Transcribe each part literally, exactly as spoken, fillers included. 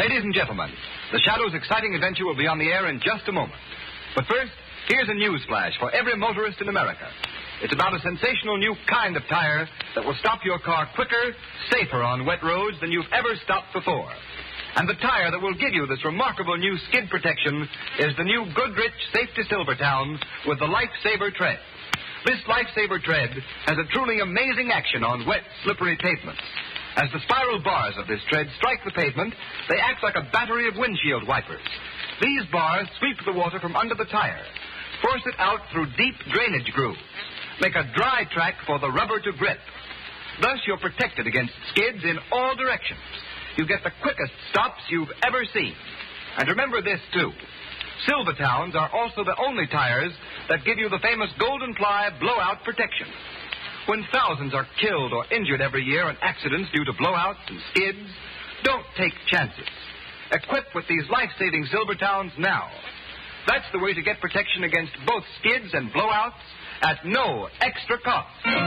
Ladies and gentlemen, the Shadow's exciting adventure will be on the air in just a moment. But first, here's a news flash for every motorist in America. It's about a sensational new kind of tire that will stop your car quicker, safer on wet roads than you've ever stopped before. And the tire that will give you this remarkable new skid protection is the new Goodrich Safety Silvertown with the Lifesaver Tread. This Lifesaver Tread has a truly amazing action on wet, slippery pavements. As the spiral bars of this tread strike the pavement, they act like a battery of windshield wipers. These bars sweep the water from under the tire, force it out through deep drainage grooves, make a dry track for the rubber to grip. Thus, you're protected against skids in all directions. You get the quickest stops you've ever seen. And remember this, too. Silvertowns are also the only tires that give you the famous Golden Ply blowout protection. When thousands are killed or injured every year in accidents due to blowouts and skids, don't take chances. Equip with these life-saving Silvertowns now. That's the way to get protection against both skids and blowouts at no extra cost.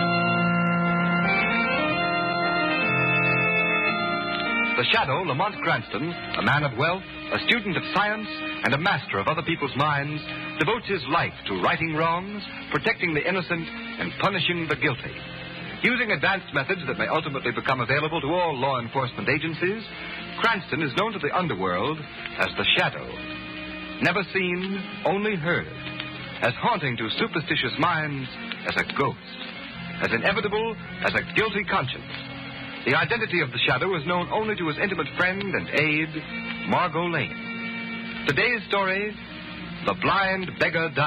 The Shadow, Lamont Cranston, a man of wealth, a student of science, and a master of other people's minds, devotes his life to righting wrongs, protecting the innocent, and punishing the guilty. Using advanced methods that may ultimately become available to all law enforcement agencies, Cranston is known to the underworld as the Shadow. Never seen, only heard. As haunting to superstitious minds as a ghost. As inevitable as a guilty conscience. The identity of the Shadow is known only to his intimate friend and aide, Margot Lane. Today's story, The Blind Beggar Dies.